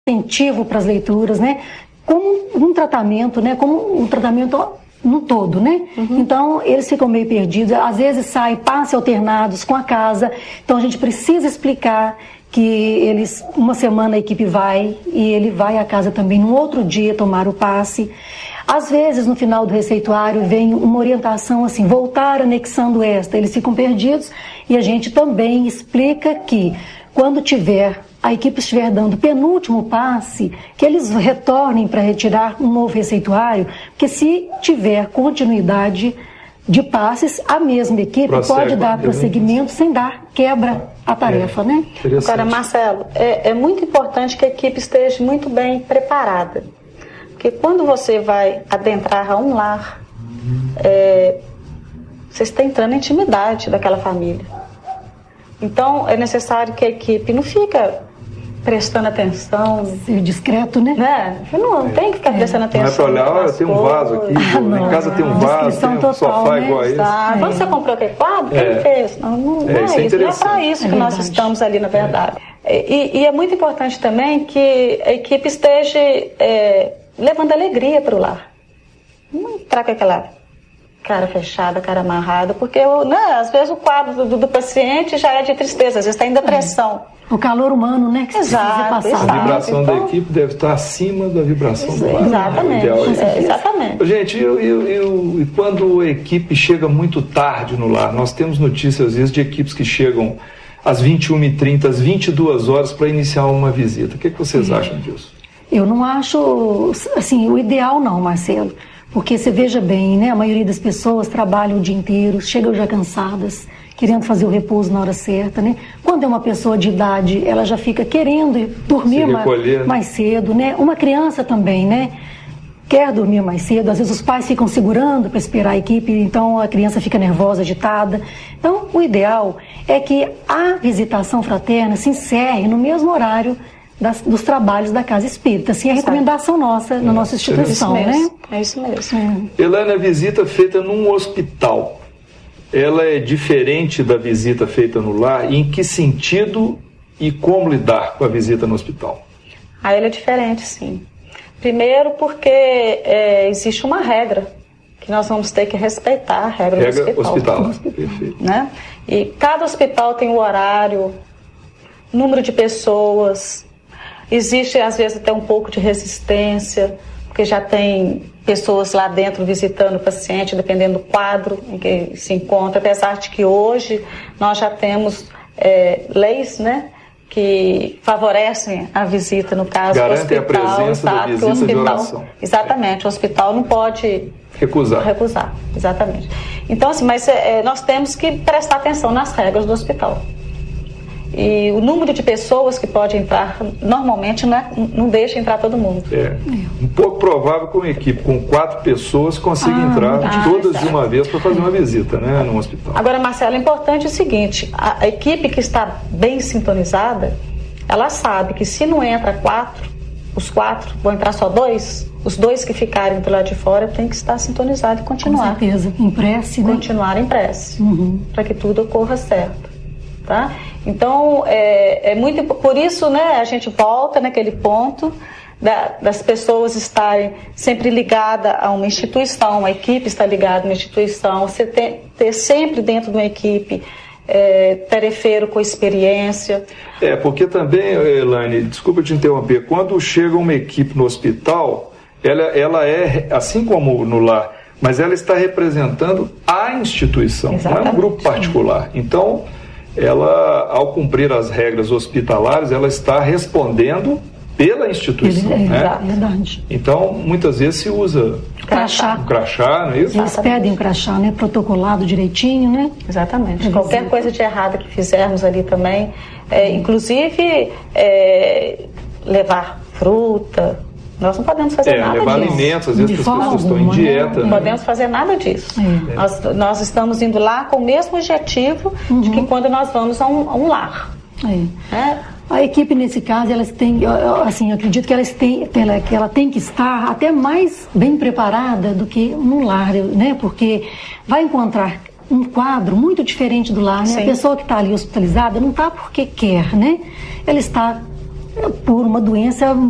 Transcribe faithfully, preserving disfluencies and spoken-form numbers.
incentivo para as leituras, né? Como um tratamento, né? Como um tratamento no todo, né? Uhum. Então, eles ficam meio perdidos, às vezes saem passes alternados com a casa, então a gente precisa explicar que eles, uma semana a equipe vai e ele vai à casa também no outro dia tomar o passe. Às vezes, no final do receituário, vem uma orientação assim, voltar anexando esta, eles ficam perdidos e a gente também explica que quando tiver, a equipe estiver dando o penúltimo passe, que eles retornem para retirar um novo receituário, porque se tiver continuidade de passes, a mesma equipe Prossegue, pode dar prosseguimento sem dar quebra à tarefa, é, né? Agora, Marcelo, é, é muito importante que a equipe esteja muito bem preparada, porque quando você vai adentrar a um lar, é, você está entrando na intimidade daquela família. Então, é necessário que a equipe não fica prestando atenção. Ser discreto, né? né? Não, não é. tem que ficar prestando atenção. Não é para olhar, olha, tem um vaso aqui, ah, não, em casa não, tem um vaso, tem um total, sofá né? igual a esse. Ah, quando você comprou aquele quadro, quem é. fez? Não, não é, é isso, isso. não é para isso é que nós estamos ali, na verdade. É. E, e é muito importante também que a equipe esteja é, levando alegria para o lar. Não entrar com aquela cara fechada, cara amarrada, porque né, às vezes o quadro do, do paciente já é de tristeza, às vezes está em depressão. O calor humano, né, que exato, precisa passar. A vibração então, da equipe deve estar acima da vibração do lar. Exatamente, é, exatamente. Gente, e, e, e, e quando a equipe chega muito tarde no lar? Nós temos notícias, às vezes, de equipes que chegam às vinte e uma e trinta, às vinte e duas horas para iniciar uma visita. O que, é que vocês é. acham disso? Eu não acho, assim, o ideal não, Marcelo. Porque você veja bem, né? A maioria das pessoas trabalham o dia inteiro, chegam já cansadas, querendo fazer o repouso na hora certa, né? Quando é uma pessoa de idade, ela já fica querendo dormir mais, mais cedo, né? Uma criança também, né? Quer dormir mais cedo, às vezes os pais ficam segurando para esperar a equipe, então a criança fica nervosa, agitada. Então, o ideal é que a visitação fraterna se encerre no mesmo horário Das, dos trabalhos da Casa Espírita. Assim, é a recomendação nossa, na nossa instituição, é né? É isso mesmo. É. Elaine, a visita feita num hospital, ela é diferente da visita feita no lar? Em que sentido e como lidar com a visita no hospital? Ah, ela é diferente, sim. Primeiro porque é, existe uma regra que nós vamos ter que respeitar, a regra, regra do hospital. hospital. Perfeito. Né? E cada hospital tem o horário, número de pessoas. Existe, às vezes, até um pouco de resistência, porque já tem pessoas lá dentro visitando o paciente, dependendo do quadro em que se encontra, apesar de que hoje nós já temos é, leis, né, que favorecem a visita, no caso do hospital. Garantem a presença tá, da visita o hospital, de oração. Exatamente, o hospital não pode recusar. Recusar, exatamente. Então, assim, mas é, nós temos que prestar atenção nas regras do hospital. E o número de pessoas que pode entrar, normalmente não, é, não deixa entrar todo mundo. É um pouco provável que uma equipe com quatro pessoas consiga ah, entrar ah, todas exato. de uma vez para fazer uma visita, né, no hospital. Agora, Marcelo, é importante o seguinte, a, a equipe que está bem sintonizada, ela sabe que se não entra quatro, os quatro vão entrar só dois, os dois que ficarem do lado de fora tem que estar sintonizado e continuar. Com certeza, em prece, né? Continuar em prece, uhum. para que tudo ocorra certo. Tá? Então, é, é muito por isso, né, a gente volta naquele ponto da, das pessoas estarem sempre ligadas a uma instituição, a equipe está ligada a uma instituição, você ter, ter sempre dentro de uma equipe é, tarefeiro com experiência. É, porque também, Elaine, desculpa te interromper, quando chega uma equipe no hospital, ela, ela é, assim como no lar, mas ela está representando a instituição, exatamente. Não é um grupo particular. Então, ela, ao cumprir as regras hospitalares, ela está respondendo pela instituição. É, né? é verdade. Então, muitas vezes se usa crachá. um crachá, não é isso? Eles pedem crachá, né? Protocolado direitinho, né? Exatamente. É Qualquer coisa de errado que fizermos ali também, é, inclusive é, levar fruta, nós não podemos fazer é, nada levar disso. alimentos, às vezes as pessoas alguma, estão em dieta. Não né? podemos fazer nada disso. É. Nós, nós estamos indo lá com o mesmo objetivo uhum. de que quando nós vamos a um, a um lar. É. É. A equipe, nesse caso, elas têm, assim, eu acredito que, elas têm, que ela tem que estar até mais bem preparada do que no lar, né? Porque vai encontrar um quadro muito diferente do lar, né? A pessoa que está ali hospitalizada não está porque quer, né? Ela está por uma doença